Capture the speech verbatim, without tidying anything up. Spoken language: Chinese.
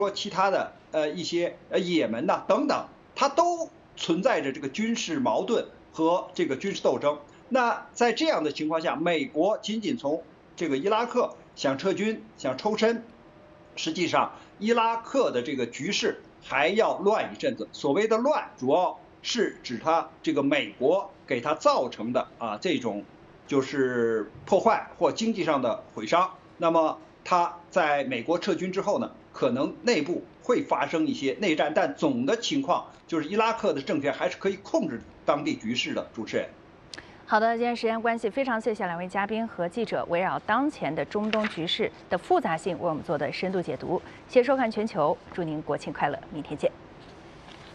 说其他的呃一些呃也门呐等等，它都存在着这个军事矛盾和这个军事斗争。那在这样的情况下，美国仅仅从这个伊拉克想撤军、想抽身，实际上伊拉克的这个局势还要乱一阵子。所谓的乱，主要是指它这个美国给它造成的啊这种就是破坏或经济上的毁伤。那么它在美国撤军之后呢，可能内部会发生一些内战，但总的情况就是伊拉克的政权还是可以控制当地局势的。主持人。 好的，今天时间关系，非常谢谢两位嘉宾和记者围绕当前的中东局势的复杂性为我们做的深度解读。谢谢收看全球，祝您国庆快乐，明天见。